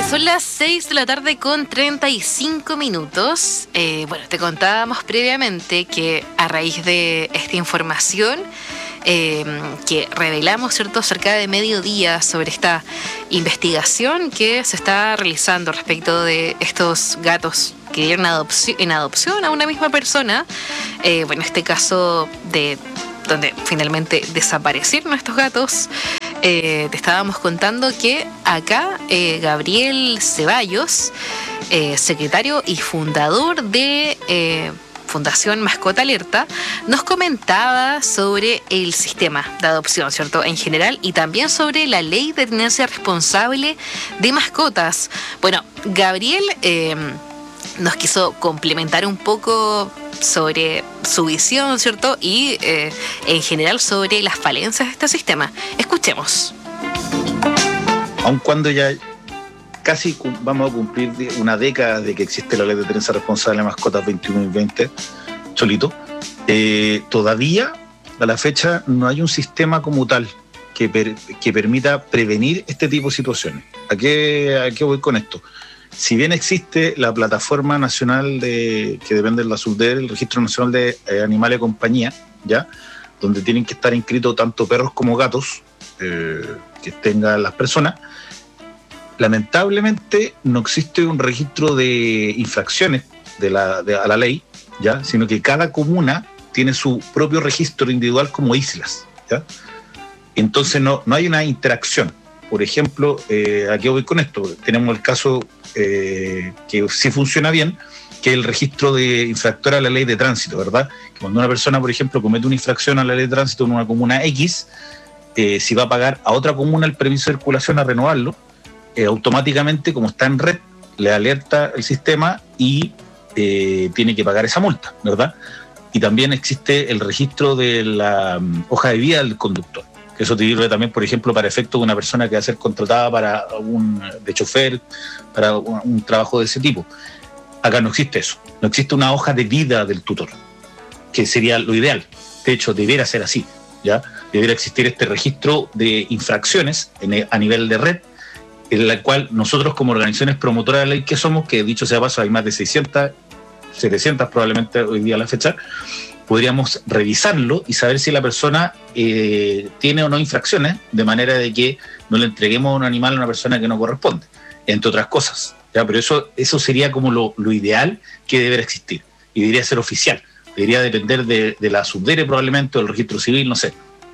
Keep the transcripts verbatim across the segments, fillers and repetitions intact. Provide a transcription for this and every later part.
Son las seis de la tarde con treinta y cinco minutos. Eh, bueno, te contábamos previamente que a raíz de esta información eh, que revelamos, ¿cierto?, cerca de mediodía sobre esta investigación que se está realizando respecto de estos gatos que dieron adopci- en adopción a una misma persona. Eh, bueno, este caso de donde finalmente desaparecieron estos gatos. Eh, te estábamos contando que acá eh, Gabriel Ceballos, eh, secretario y fundador de eh, Fundación Mascota Alerta, nos comentaba sobre el sistema de adopción, ¿cierto?, en general, y también sobre la ley de tenencia responsable de mascotas. Bueno, Gabriel eh, nos quiso complementar un poco sobre su visión, ¿cierto?, y eh, en general sobre las falencias de este sistema. Escuchemos. Aun cuando ya casi vamos a cumplir una década de que existe la ley de tenencia responsable de mascotas veintiuno y veinte, Cholito, eh, todavía a la fecha no hay un sistema como tal que, per, que permita prevenir este tipo de situaciones. ¿A qué, a qué voy con esto? Si bien existe la plataforma nacional de, que depende de la SUDER, el Registro Nacional de eh, Animales de Compañía, ¿ya?, donde tienen que estar inscritos tanto perros como gatos eh, que tengan las personas, lamentablemente no existe un registro de infracciones de la, de, a la ley, ¿ya?, sino que cada comuna tiene su propio registro individual como islas, ¿ya? Entonces no, no hay una interacción. Por ejemplo, eh, ¿a qué voy con esto? Tenemos el caso eh, que sí funciona bien, que es el registro de infractora a la ley de tránsito, ¿verdad? Que cuando una persona, por ejemplo, comete una infracción a la ley de tránsito en una comuna X, eh, si va a pagar a otra comuna el permiso de circulación a renovarlo, eh, automáticamente, como está en red, le alerta el sistema y eh, tiene que pagar esa multa, ¿verdad? Y también existe el registro de la um, hoja de vida del conductor. Eso te sirve también, por ejemplo, para efecto de una persona que va a ser contratada para un de chofer, para un, un trabajo de ese tipo. Acá no existe eso. No existe una hoja de vida del tutor, que sería lo ideal. De hecho, debiera ser así, ¿ya? Debiera existir este registro de infracciones en, a nivel de red, en la cual nosotros, como organizaciones promotoras de la ley que somos, que dicho sea paso, hay más de seiscientas, setecientas probablemente hoy día a la fecha, podríamos revisarlo y saber si la persona eh, tiene o no infracciones, de manera de que no le entreguemos un animal a una persona que no corresponde, entre otras cosas, ¿ya? Pero eso, eso sería como lo, lo ideal que debería existir y debería ser oficial, debería depender de, de la SUDERE probablemente, o del registro civil, no sé.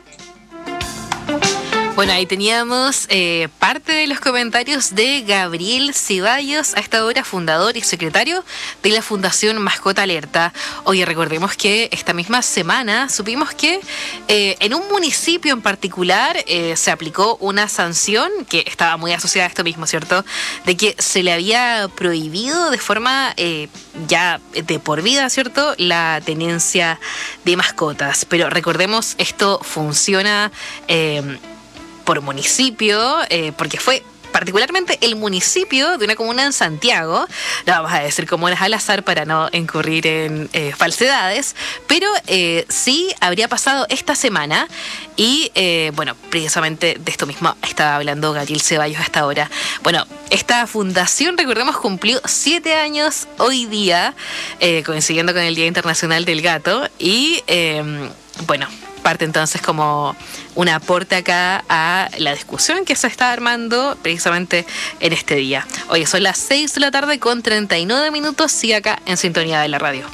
Bueno, ahí teníamos eh, parte de los comentarios de Gabriel Ceballos, a esta hora fundador y secretario de la Fundación Mascota Alerta. Oye, recordemos que esta misma semana supimos que eh, en un municipio en particular eh, se aplicó una sanción que estaba muy asociada a esto mismo, ¿cierto?, de que se le había prohibido de forma eh, ya de por vida, ¿cierto?, la tenencia de mascotas. Pero recordemos, esto funciona Eh, por municipio, eh, porque fue particularmente el municipio de una comuna en Santiago, no vamos a decir comunas al azar para no incurrir en eh, falsedades, pero eh, sí habría pasado esta semana y, eh, bueno, precisamente de esto mismo estaba hablando Gabriel Ceballos hasta ahora. Bueno, esta fundación, recordemos, cumplió siete años hoy día, eh, coincidiendo con el Día Internacional del Gato, y, eh, bueno, parte entonces como un aporte acá a la discusión que se está armando precisamente en este día. Oye, son las seis de la tarde con treinta y nueve minutos, sí, acá en sintonía de la radio.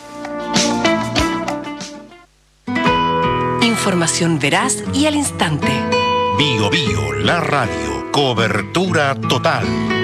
Información veraz y al instante. Bio Bio, la radio. Cobertura total.